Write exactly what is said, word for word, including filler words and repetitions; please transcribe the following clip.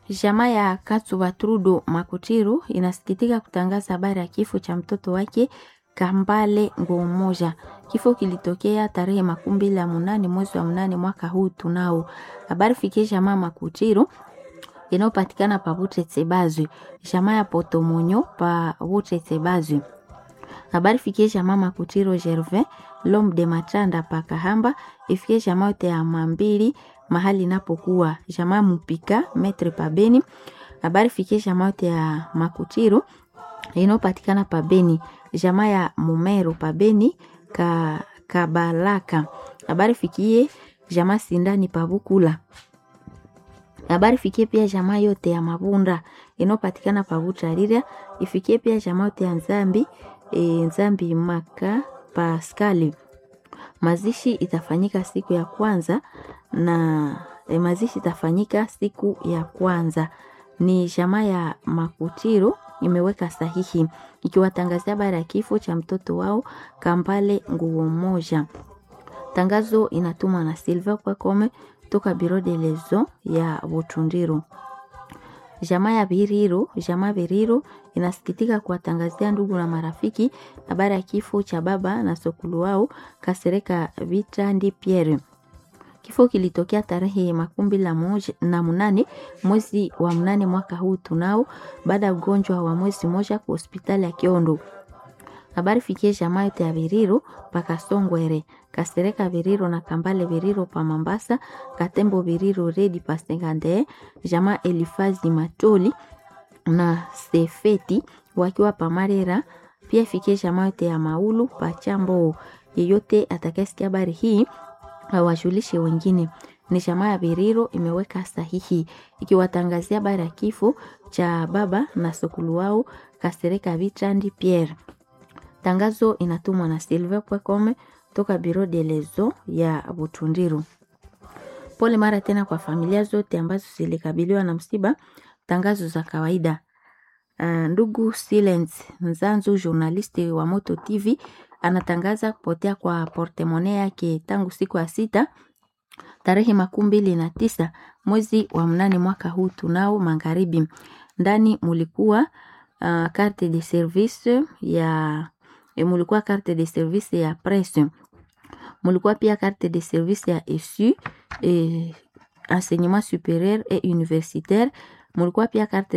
Jamaa ya Katsuba Trudo Makutiru inasikitika kutangaza habari ya kifo cha mtoto wake Kambale Ngomoja. Kifo kilitokea tarehe makumi mbili na munane mwezi wa munane mwaka huu tunao. Habari fikie jamaa Makutiru inayopatikana pa Butre Tsebazu. Jamaa ya Potomonyo pa Butre Tsebazu. Habari fikie jamaa Makutiru Gervin Lom de Matanda pa Kahamba. Ifikie jamaa yote ya Mambili mahali napokuwa jamaa Mupika Metre Pabeni. Habari fikie jamaa yote ya Makutiru inayopatikana Pabeni, jamaa ya Mumero Pabeni ka Kabalaka. Habari fikie jamaa Sindani Pabukula. Habari fikie pia jamaa yote ya Mabunda inayopatikana Pabutarira. Ifikie pia jamaa yote ya Nzambi e, Nzambi Maka Paskali. Mazishi itafanyika siku ya kwanza na e, mazishi itafanyika siku ya kwanza. Ni jamaa ya Makutiru imeweka sahihi ikiwatangazia habari ya kifo cha mtoto wao Kambale Ngomoja. Tangazo inatumwa na Silva kwa kome toka Biro de Lezo ya Butundiru. Jamaa ya Biriro, jamaa Biriro inasikitika kuwatangazia ndugu na marafiki habari ya kifo cha baba na sokulu wao Kasereka Vita Ndi Pierre. Kifo kilitokea tarehe makumi mbili na munane mwezi wa munane mwaka huu tunao baada ya ugonjwa wa mwezi moja kwa hospitali ya Kiondo. Habari fikie jamaa yote ya Biriro paka Songwere, Kasereka Biriro na Kambale Biriro pa Mambasa, Katembo Biriro Redi pa Sengande, jamaa Elifazi Matoli na Sefeti wakiwa pa Marera. Pia fikie jamaa yote ya Maulu pa Chambo. Yeyote atakayesikia habari hii wajulishe wengine. Ni jamaa ya Biriro imeweka sahihi ikiwatangazia habari ya kifo cha baba na sokulu wao Kasereka Vitrandi Pierre. Tangazo inatumwa na Silva Pwekome toka Biro de Lezo ya Butundiru. Pole mara tena kwa familia zote ambazo zilikabiliwa na msiba. Tangazo za kawaida. Uh, ndugu Silence Nzanzu, journalisti wa Moto T V, anatangaza kupotea kwa portemone yake tangu siku ya sita tarehe makumi mbili na tisa mwezi wa mnane mwaka huu tunao magharibi. Ndani mulikuwa uh, carte de service ya e, mulikuwa carte de service ya presse, mulikuwa pia carte de service ya E S U e, enseignement supérieur et universitaire, mulikuwa pia carte